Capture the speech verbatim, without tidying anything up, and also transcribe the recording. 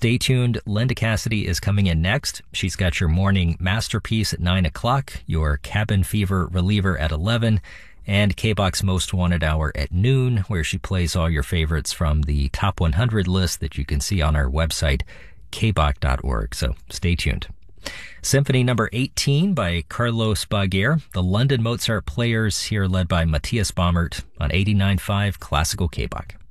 Stay tuned. Linda Cassidy is coming in next. She's got your morning masterpiece at nine o'clock, your cabin fever reliever at eleven, and K-Bach's Most Wanted Hour at noon, where she plays all your favorites from the Top one hundred list that you can see on our website, k bach dot org. So stay tuned. Symphony number eighteen by Carlos Baguer. The London Mozart Players, here led by Matthias Baumert on eighty-nine point five Classical K-Bach.